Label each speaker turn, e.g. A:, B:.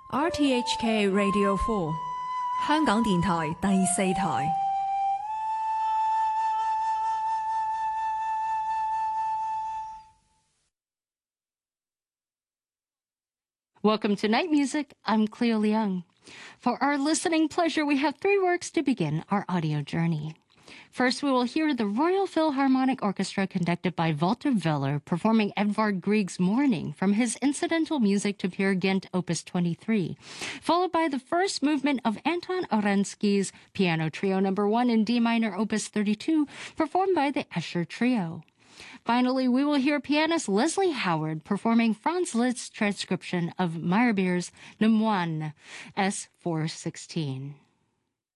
A: RTHK Radio 4香港電台第四台。
B: Welcome to Night Music. I'm Cleo Leung. For our listening pleasure, we have three works to begin our audio journey. First, we will hear the Royal Philharmonic Orchestra conducted by Walter Weller performing Edvard Grieg's Morning from his incidental music to Peer Gynt Opus 23, followed by the first movement of Anton Orensky's Piano Trio No. 1 in D minor Opus 32, performed by the Escher Trio. Finally, we will hear pianist Leslie Howard performing Franz Liszt's transcription of Meyerbeer's Le Moine, S. 416.